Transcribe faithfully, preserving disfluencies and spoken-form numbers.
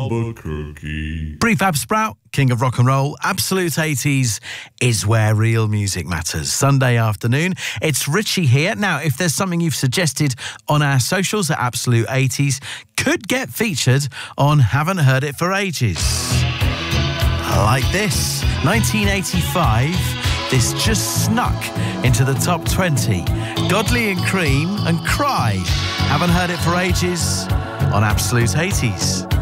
Albuquerque. Prefab Sprout, king of rock and roll, Absolute eighties is where real music matters. Sunday afternoon, it's Richie here. Now, if there's something you've suggested on our socials at Absolute eighties, could get featured on Haven't Heard It for Ages. Like this, nineteen eighty-five, this just snuck into the top twenty. Godley and Cream and Cry. Haven't Heard It for Ages on Absolute eighties.